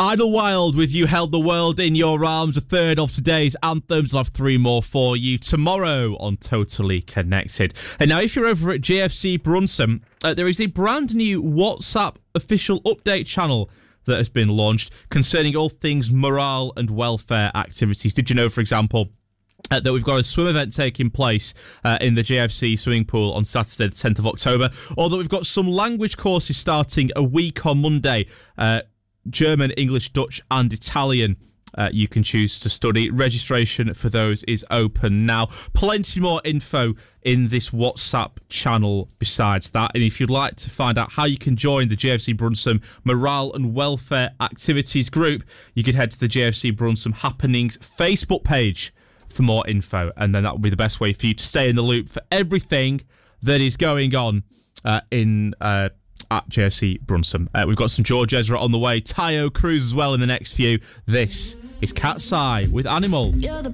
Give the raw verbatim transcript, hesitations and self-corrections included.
Idlewild with You Held the World in Your Arms, a third of today's anthems. I'll have three more for you tomorrow on Totally Connected. And now, if you're over at J F C Brunson, uh, there is a brand new WhatsApp official update channel that has been launched concerning all things morale and welfare activities. Did you know, for example, Uh, that we've got a swim event taking place uh, in the J F C swimming pool on Saturday the tenth of October, or that we've got some language courses starting a week on Monday, uh, German, English, Dutch and Italian. Uh, you can choose to study. Registration for those is open now. Plenty more info in this WhatsApp channel besides that. And if you'd like to find out how you can join the J F C Brunson Morale and Welfare Activities group, you could head to the J F C Brunson Happenings Facebook page for more info, and then that will be the best way for you to stay in the loop for everything that is going on uh, in uh, at J F C Brunson. Uh, we've got some George Ezra on the way, Tayo Cruz as well in the next few. This is Cat's Eye with Animal.